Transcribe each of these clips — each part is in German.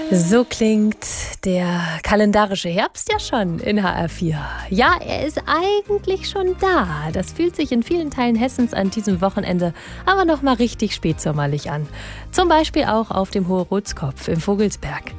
So klingt der kalendarische Herbst ja schon in HR4. Ja, er ist eigentlich schon da. Das fühlt sich in vielen Teilen Hessens an diesem Wochenende aber noch mal richtig spätsommerlich an. Zum Beispiel auch auf dem Hohe-Rotskopf im Vogelsberg.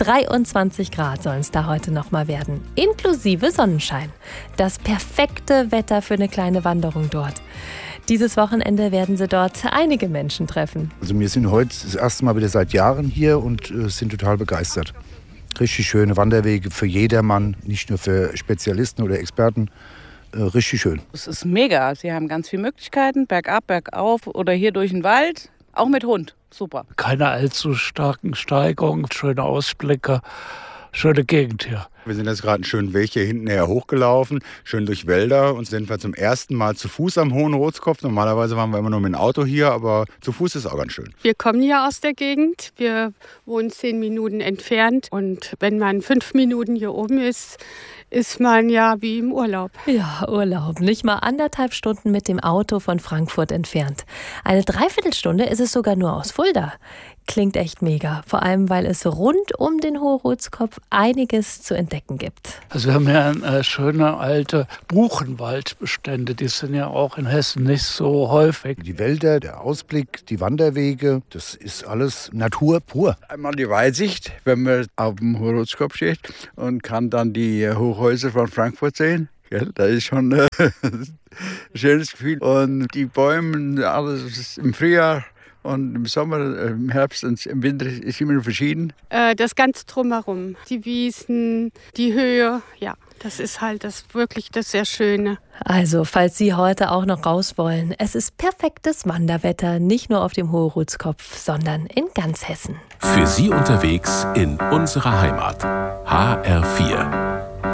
23 Grad sollen es da heute noch mal werden, inklusive Sonnenschein. Das perfekte Wetter für eine kleine Wanderung dort. Dieses Wochenende werden Sie dort einige Menschen treffen. Also wir sind heute das erste Mal wieder seit Jahren hier und sind total begeistert. Richtig schöne Wanderwege für jedermann, nicht nur für Spezialisten oder Experten. Richtig schön. Es ist mega. Sie haben ganz viele Möglichkeiten, bergab, bergauf oder hier durch den Wald, auch mit Hund. Super. Keine allzu starken Steigungen, schöne Ausblicke, schöne Gegend hier. Wir sind jetzt gerade einen schönen Weg hier hinten her hochgelaufen, schön durch Wälder und sind wir zum ersten Mal zu Fuß am Hohen Rotskopf. Normalerweise waren wir immer nur mit dem Auto hier, aber zu Fuß ist auch ganz schön. Wir kommen ja aus der Gegend, wir wohnen 10 Minuten entfernt und wenn man 5 Minuten hier oben ist, ist man ja wie im Urlaub. Ja, Urlaub. Nicht mal 1,5 Stunden mit dem Auto von Frankfurt entfernt. Eine Dreiviertelstunde ist es sogar nur aus Fulda. Klingt echt mega. Vor allem, weil es rund um den Hohen-Rotskopf einiges zu entdecken gibt. Also wir haben ja schöne alte Buchenwaldbestände. Die sind ja auch in Hessen nicht so häufig. Die Wälder, der Ausblick, die Wanderwege, das ist alles Natur pur. Einmal die Weitsicht, wenn man auf dem Hohen-Rotskopf steht und kann dann die Hochhäuser von Frankfurt sehen. Das ist schon ein schönes Gefühl. Und die Bäume, alles im Frühjahr und im Sommer, im Herbst und im Winter ist immer verschieden. Das Ganze drumherum, die Wiesen, die Höhe, ja, das ist halt wirklich das sehr Schöne. Also, falls Sie heute auch noch raus wollen, es ist perfektes Wanderwetter, nicht nur auf dem Hohen-Rotskopf, sondern in ganz Hessen. Für Sie unterwegs in unserer Heimat. HR4.